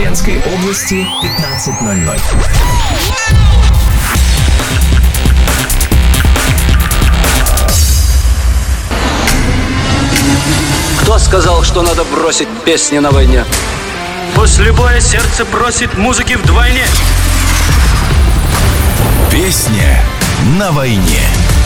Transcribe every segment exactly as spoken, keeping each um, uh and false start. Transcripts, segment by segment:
Тюменской области пятнадцать ноль ноль. Кто сказал, что надо бросить песни на войне? После боя сердце просит музыки вдвойне. Песня на войне.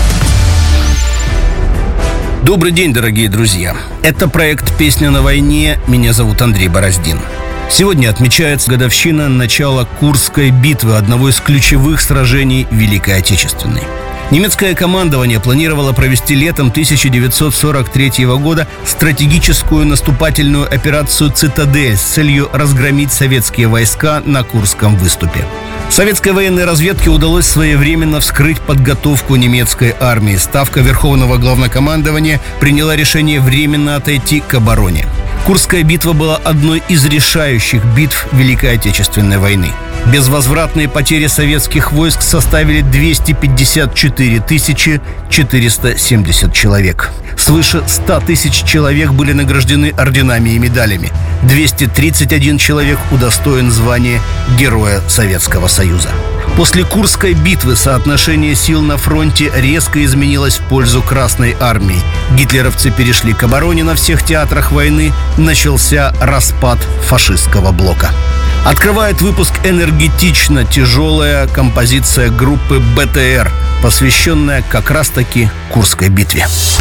Добрый день, дорогие друзья. Это проект «Песня на войне». Меня зовут Андрей Бороздин. Сегодня отмечается годовщина начала Курской битвы, одного из ключевых сражений Великой Отечественной. Немецкое командование планировало провести летом тысяча девятьсот сорок третьего года стратегическую наступательную операцию «Цитадель» с целью разгромить советские войска на Курском выступе. Советской военной разведке удалось своевременно вскрыть подготовку немецкой армии. Ставка Верховного Главнокомандования приняла решение временно отойти к обороне. Курская битва была одной из решающих битв Великой Отечественной войны. Безвозвратные потери советских войск составили двести пятьдесят четыре тысячи четыреста семьдесят человек. Свыше ста тысяч человек были награждены орденами и медалями. двести тридцать один человек удостоен звания Героя Советского Союза. После Курской битвы соотношение сил на фронте резко изменилось в пользу Красной армии. Гитлеровцы перешли к обороне на всех театрах войны. Начался распад фашистского блока. Открывает выпуск энергетично тяжелая композиция группы бэ тэ эр, посвященная как раз-таки Курской битве.